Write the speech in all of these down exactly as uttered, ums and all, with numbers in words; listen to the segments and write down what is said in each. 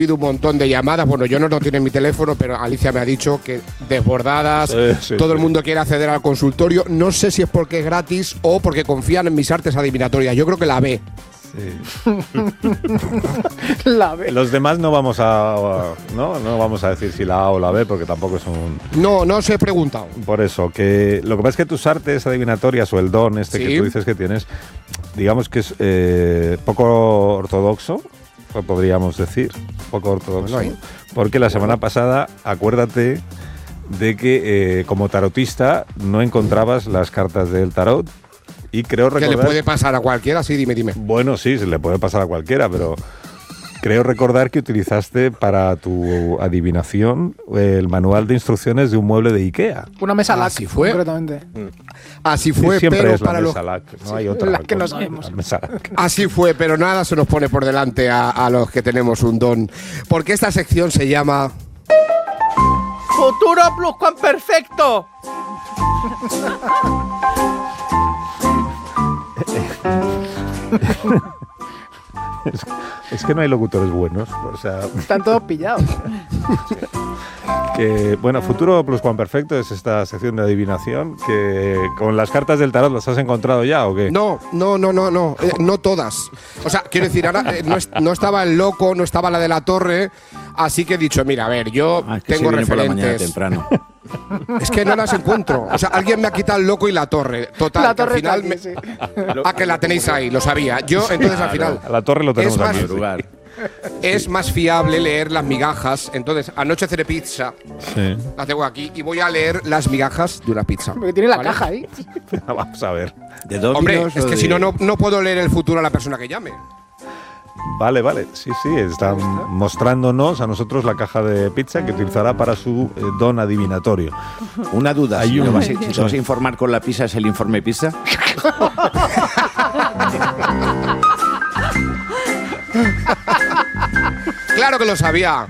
un montón de llamadas. Bueno, yo no lo tengo en mi teléfono, pero Alicia me ha dicho que desbordadas, sí, sí, todo sí. el mundo quiere acceder al consultorio. No sé si es porque es gratis o porque confían en mis artes adivinatorias. Yo creo que la B. Sí. La B. Los demás no vamos a no no vamos a decir si la A o la B porque tampoco es un no no os he preguntado. Por eso que lo que pasa es que tus artes adivinatorias o el don este ¿sí? que tú dices que tienes, digamos que es eh, poco ortodoxo, podríamos decir, poco ortodoxo, bueno, porque la semana pasada acuérdate de que eh, como tarotista no encontrabas las cartas del tarot. Y creo recordar… ¿Que le puede pasar a cualquiera? Sí, dime, dime. Bueno, sí, se le puede pasar a cualquiera, pero creo recordar que utilizaste para tu adivinación el manual de instrucciones de un mueble de Ikea. Una mesa LAC, así fue. Concretamente. Así fue, sí, siempre pero es la para mesa los… LAC, no hay otra. La que no sabemos. Así fue, pero nada se nos pone por delante a, a los que tenemos un don. Porque esta sección se llama… ¡Futuro Pluscuamperfecto! es, es que no hay locutores buenos, o sea… Están todos pillados. Que, bueno, Futuro Pluscuamperfecto es esta sección de adivinación que con las cartas del tarot las has encontrado ya ¿o qué? No, no, no, no, no, eh, no todas. O sea, quiero decir, ahora eh, no, es, no estaba el loco, no estaba la de la torre, así que he dicho, mira, a ver, yo ah, es que tengo se referentes. Por la mañana temprano. Es que no las encuentro. O sea, alguien me ha quitado el loco y la torre. Total, la torre que al final… aquí, me… sí. Ah, que la tenéis ahí, lo sabía. Yo, entonces, claro, al final… La torre lo tenemos es más, aquí. Lugar. Es más fiable leer las migajas. Entonces, anoche cené pizza. Sí. La tengo aquí y voy a leer las migajas de una pizza. Porque tiene la ¿vale? caja ahí. Vamos a ver. ¿De Domino's Hombre, es que de... si no, no, no puedo leer el futuro a la persona que llame. Vale, vale, sí, sí, están mostrándonos a nosotros la caja de pizza que utilizará para su eh, don adivinatorio. Una duda, Hay si un… lo vas a, si lo vas a informar con la pizza, ¿es el informe pizza? Claro que lo sabía.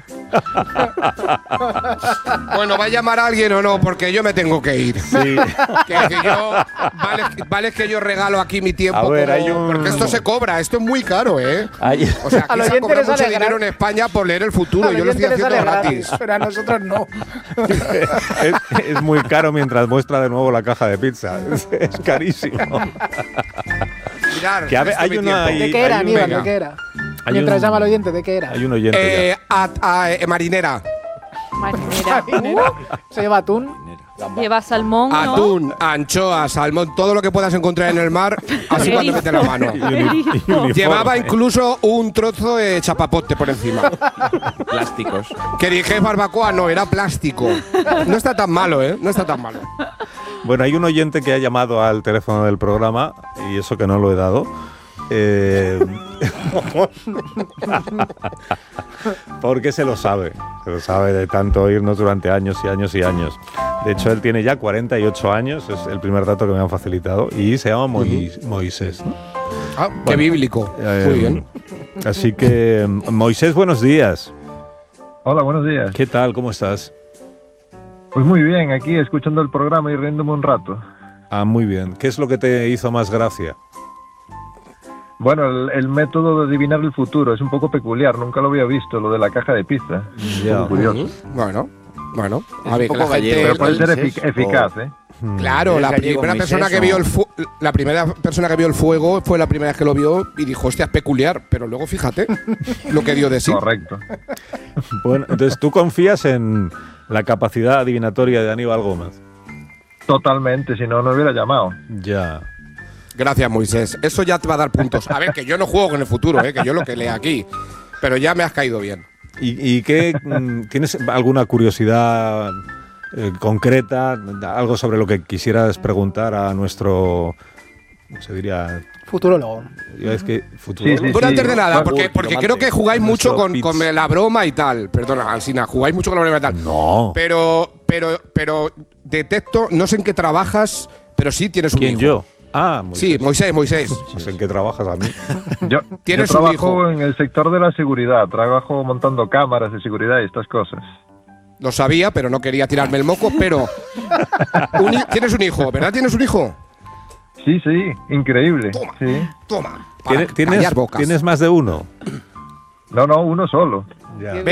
Bueno, ¿va a llamar a alguien o no? Porque yo me tengo que ir. Sí. Que, que yo, vale, vale que yo regalo aquí mi tiempo. A ver, como, hay un… Porque esto se cobra, esto es muy caro, ¿eh? Hay… O sea, aquí se cobra mucho dinero gratis. en España por leer el futuro. A Yo lo estoy haciendo gratis. gratis. Pero a nosotros no. es, es muy caro mientras muestra de nuevo la caja de pizza. Es, es carísimo. Mirar, Que a ver, hay una… ¿De qué era, Aníbal? ¿De qué era? Hay Mientras un, llama al oyente, ¿de qué era? Hay un oyente Eh, a, a, eh, marinera. Marinera. ¿Se lleva atún? Lleva salmón, ¿no? Atún, anchoa, salmón, todo lo que puedas encontrar en el mar, así cuando mete la mano. Y uni- y uniforme. Llevaba incluso un trozo de chapapote por encima. plásticos. Que dije barbacoa, no, era plástico. No está tan malo, ¿eh? No está tan malo. Bueno, hay un oyente que ha llamado al teléfono del programa, y eso que no lo he dado. Eh, porque se lo sabe, se lo sabe de tanto oírnos durante años y años y años. De hecho, él tiene ya cuarenta y ocho años, es el primer dato que me han facilitado, y se llama Mois- uh-huh. Moisés, ¿no? Ah, qué Bueno, bíblico. Eh, Muy bien. Así que, Moisés, buenos días. Hola, buenos días. ¿Qué tal? ¿Cómo estás? Pues muy bien, aquí escuchando el programa y riéndome un rato. Ah, muy bien. ¿Qué es lo que te hizo más gracia? Bueno, el, el método de adivinar el futuro es un poco peculiar, nunca lo había visto, lo de la caja de pizza. Ya. Un poco curioso. Uh-huh. Bueno, bueno. Es A ver, un que poco la gente… gallego, Pero puede ser Moisés, efic- eficaz, ¿eh? Claro, ¿Es la gallego, primera Moisés, persona que o? vio el fu- la primera persona que vio el fuego fue la primera vez que lo vio y dijo, hostia, es peculiar, pero luego fíjate lo que dio de sí. Correcto. Bueno, entonces tú confías en la capacidad adivinatoria de Aníbal Gómez. Totalmente, si no, no hubiera llamado. Ya. Gracias, Moisés. Eso ya te va a dar puntos. A ver, que yo no juego con el futuro, ¿eh? Que yo lo que leo aquí. Pero ya me has caído bien. ¿Y, y qué, mm, tienes alguna curiosidad eh, concreta, algo sobre lo que quisieras preguntar a nuestro, ¿cómo se diría? Futurólogo. Es que futurólogo. Sí, sí, Bueno, sí. antes de nada, Uy, porque, porque piromante. creo que jugáis mucho con, Nuestro con pitch. la broma y tal. Perdona, Alsina, jugáis mucho con la broma y tal. No. Pero, pero, pero detecto, no sé en qué trabajas, pero sí tienes un ¿Quién, hijo. yo? Ah, Moisés. Sí, Moisés, Moisés. No sé en qué trabajas a mí. Yo, yo Tienes un trabajo hijo. en el sector de la seguridad, trabajo montando cámaras de seguridad y estas cosas. Lo sabía, pero no quería tirarme el moco, pero… un hi- tienes un hijo, ¿verdad? ¿Tienes un hijo? Sí, sí, increíble. Toma. Sí. Toma. para ¿Tienes, tienes, callar bocas. ¿Tienes más de uno? No, no, uno solo. Ya.